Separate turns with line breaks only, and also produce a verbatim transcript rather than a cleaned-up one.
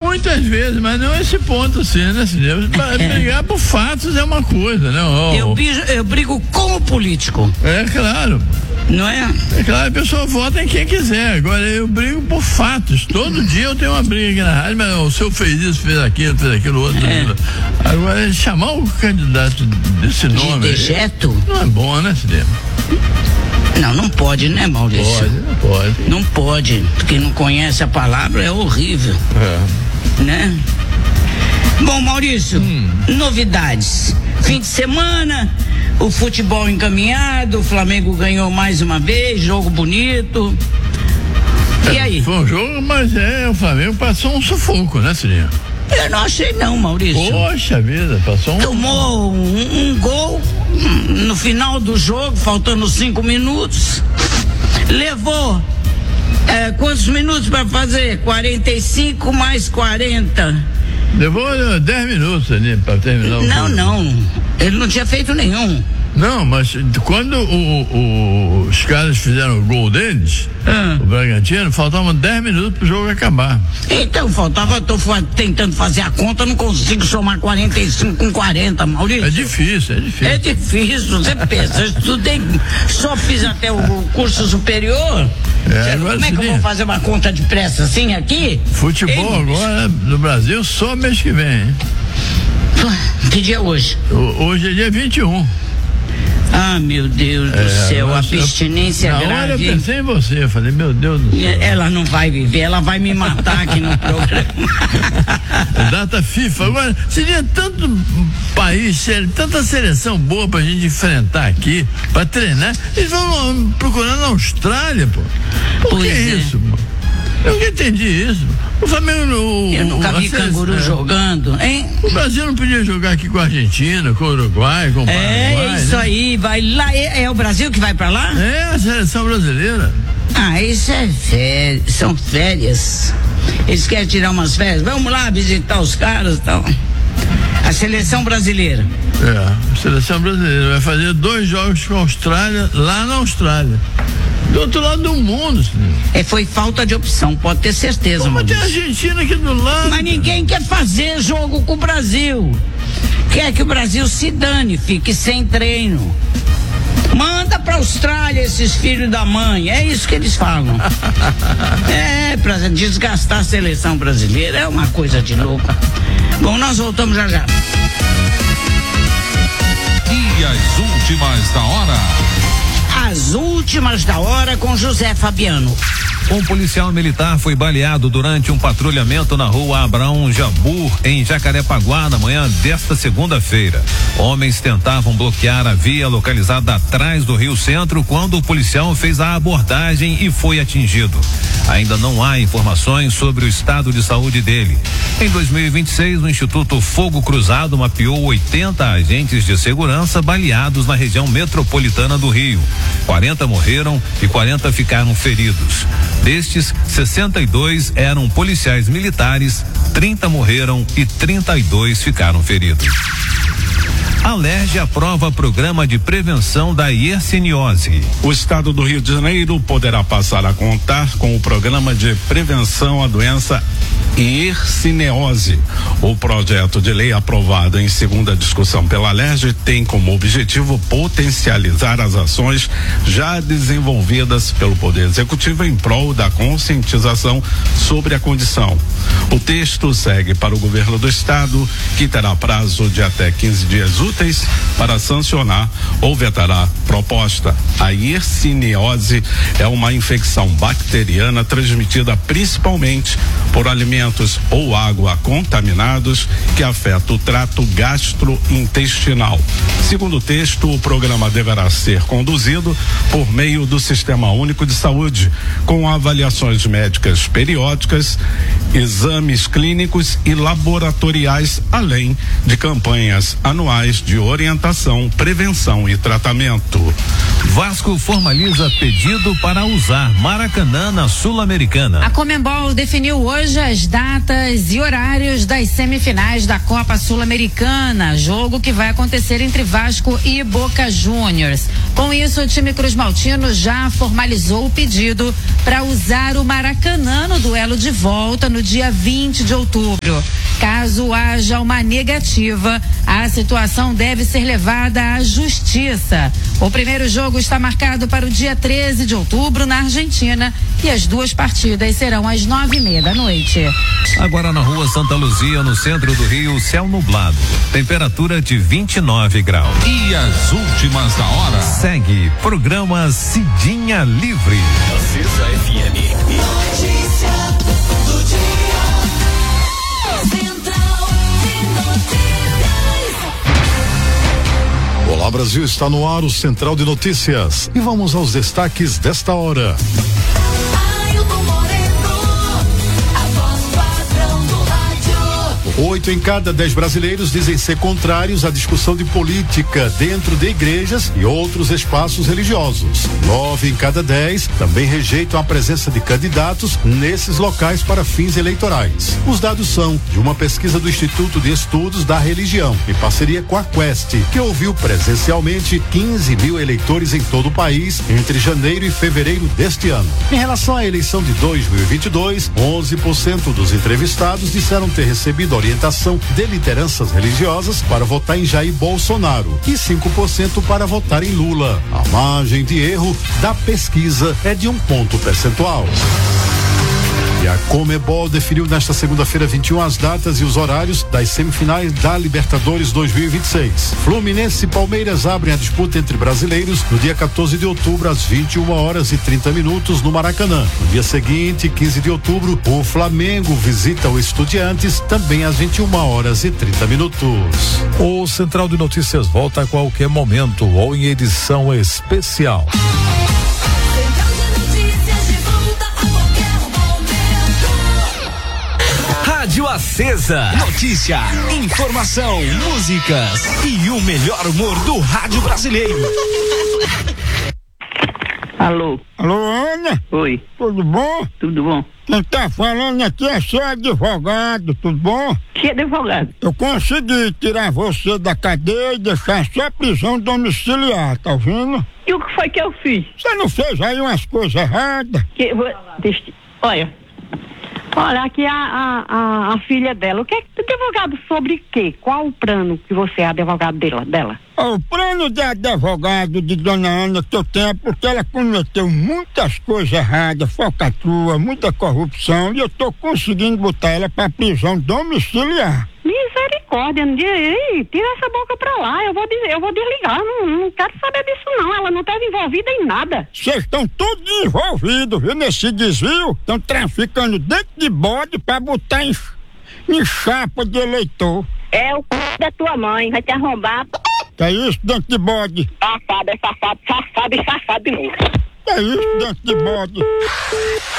Muitas vezes, mas não esse ponto assim, né, senhor? Brigar por fatos é uma coisa, né? Oh,
eu, brigo, eu brigo com o político.
É claro.
Não é?
É claro, a pessoa vota em quem quiser. Agora eu brigo por fatos. Todo dia eu tenho uma briga aqui na rádio, mas o senhor fez isso, fez aquilo, fez aquilo outro.
É.
Agora, chamar o candidato desse nome.
De dejeto?
Aí, não é bom, né, cinema?
Não, não pode, né, Maurício?
Pode, não pode.
Não pode. Quem não conhece a palavra é horrível.
É.
Né? Bom, Maurício, hum. novidades. Fim de semana, o futebol encaminhado, o Flamengo ganhou mais uma vez, jogo bonito. E
é,
aí?
Foi um jogo, mas é, o Flamengo passou um sufoco, né, Sininho?
Eu não achei não, Maurício.
Poxa vida, passou um...
Tomou um, um gol no final do jogo, faltando cinco minutos. Levou é, quantos minutos para fazer? quarenta e cinco mais quarenta.
Levou dez minutos ali para terminar o
Não,
jogo.
não. Ele não tinha feito nenhum.
Não, mas quando o, o, os caras fizeram o gol deles, ah. o Bragantino, faltavam dez minutos pro jogo acabar.
Então, faltava, eu tô tentando fazer a conta, não consigo somar quarenta e cinco com quarenta, Maurício.
É difícil, é difícil.
É difícil, você pensa, eu estudei, só fiz até o curso superior.
É,
Como é que eu vou fazer uma conta depressa assim aqui?
Futebol Ei, agora no Brasil só mês que vem, hein?
Que dia é hoje?
O, hoje é dia vinte e um.
Ah, meu Deus do é, céu, a abstinência grave.
Na hora eu pensei em você, eu falei, meu Deus do céu.
Ela não vai viver, ela vai me matar aqui no programa.
Data FIFA, agora, seria tanto país, tanta seleção boa pra gente enfrentar aqui, pra treinar, eles vão procurar na Austrália, pô. Por pois que é isso, pô? Eu nunca entendi isso. O Flamengo. O,
eu nunca vi canguru é. jogando, hein?
O Brasil não podia jogar aqui com a Argentina, com o Uruguai, com o Paraguai.
É isso né? aí, vai lá. É, é o Brasil que vai pra lá?
É, a seleção brasileira.
Ah, isso é férias, são férias. Eles querem tirar umas férias. Vamos lá visitar os caras e tal. A seleção brasileira.
É, a seleção brasileira vai fazer dois jogos com a Austrália, lá na Austrália. Do outro lado do mundo, senhor.
É, foi falta de opção, pode ter certeza,
Pô, mas tem
a
Argentina aqui do lado.
Mas ninguém quer fazer jogo com o Brasil. Quer que o Brasil se dane, fique sem treino. Manda pra Austrália esses filhos da mãe, é isso que eles falam. É, pra desgastar a seleção brasileira, é uma coisa de louco. Bom, nós voltamos já já.
E as últimas da hora.
As últimas da hora com José Fabiano.
Um policial militar foi baleado durante um patrulhamento na rua Abraão Jabur, em Jacarepaguá, na manhã desta segunda-feira. Homens tentavam bloquear a via localizada atrás do Rio Centro quando o policial fez a abordagem e foi atingido. Ainda não há informações sobre o estado de saúde dele. Em dois mil e vinte e seis, o Instituto Fogo Cruzado mapeou oitenta agentes de segurança baleados na região metropolitana do Rio. quarenta morreram e quarenta ficaram feridos. Destes, sessenta e dois eram policiais militares, trinta morreram e trinta e dois ficaram feridos. A Alerj aprova programa de prevenção da hierciniose.
O estado do Rio de Janeiro poderá passar a contar com o programa de prevenção à doença hierciniose. O projeto de lei aprovado em segunda discussão pela Alerj tem como objetivo potencializar as ações já desenvolvidas pelo Poder Executivo em prol da conscientização sobre a condição. O texto segue para o governo do estado, que terá prazo de até quinze dias úteis para sancionar ou vetar a proposta. A hierciniose é uma infecção bacteriana transmitida principalmente por alimentos ou água contaminados que afeta o trato gastrointestinal. Segundo o texto, o programa deverá ser conduzido por meio do Sistema Único de Saúde, com avaliações médicas periódicas, exames clínicos e laboratoriais, além de campanhas anuais de orientação, prevenção e tratamento.
Vasco formaliza pedido para usar Maracanã na Sul-Americana.
A Conmebol definiu hoje as datas e horários das semifinais da Copa Sul-Americana, jogo que vai acontecer entre Vasco e Boca Juniors. Com isso, o time cruzmaltino já formalizou o pedido para usar o Maracanã no duelo de volta no dia vinte de outubro. Caso haja uma negativa, a situação deve ser levada à justiça. O primeiro jogo está marcado para o dia treze de outubro na Argentina e as duas partidas serão às nove e meia da noite.
Agora na rua Santa Luzia, no centro do Rio, céu nublado, temperatura de vinte e nove graus.
E as últimas da hora.
Segue programa Cidinha Livre.
Acesa F M. Notícia do dia. Central de Notícias.
Olá, Brasil, está no ar o Central de Notícias. E vamos aos destaques desta hora. Oito em cada dez brasileiros dizem ser contrários à discussão de política dentro de igrejas e outros espaços religiosos. Nove em cada dez também rejeitam a presença de candidatos nesses locais para fins eleitorais. Os dados são de uma pesquisa do Instituto de Estudos da Religião, em parceria com a Quest, que ouviu presencialmente quinze mil eleitores em todo o país entre janeiro e fevereiro deste ano. Em relação à eleição de dois mil e vinte e dois, onze por cento dos entrevistados disseram ter recebido orientação de lideranças religiosas para votar em Jair Bolsonaro e cinco por cento para votar em Lula. A margem de erro da pesquisa é de um ponto percentual. E a Conmebol definiu nesta segunda-feira vinte e um as datas e os horários das semifinais da Libertadores dois mil e vinte e seis. Fluminense e Palmeiras abrem a disputa entre brasileiros no dia quatorze de outubro às vinte e uma horas e trinta minutos no Maracanã. No dia seguinte, quinze de outubro, o Flamengo visita o Estudiantes também às vinte e uma horas e trinta minutos. O Central de Notícias volta a qualquer momento ou em edição especial.
Rádio Acesa. Notícia, informação, músicas e o melhor humor do rádio brasileiro.
Alô?
Alô, Ana?
Oi.
Tudo bom?
Tudo bom.
Quem tá falando aqui é seu advogado, tudo bom?
Que advogado?
Eu consegui tirar você da cadeia e deixar só prisão domiciliar, tá ouvindo?
E o que foi que eu fiz?
Você não fez aí umas coisas erradas?
Que, deixa, olha, olha aqui a, a, a, a filha dela, o que é advogado sobre quê? Qual o plano que você é advogado dela? dela?
O plano de advogado de Dona Ana que eu tenho é porque ela cometeu muitas coisas erradas, falcatrua, muita corrupção, e eu tô conseguindo botar ela pra prisão domiciliar.
Misericórdia, ei, tira essa boca pra lá, eu vou dizer, eu vou desligar, não, não quero saber disso não, ela não estava envolvida em nada.
Vocês estão todos envolvidos, viu, nesse desvio, estão traficando dentro de bode pra botar em, em chapa de eleitor.
É o c... da tua mãe, vai te arrombar.
Que é isso, dentro de bode?
Safado, é safado, safado e safado de novo.
Que é isso, dentro de bode?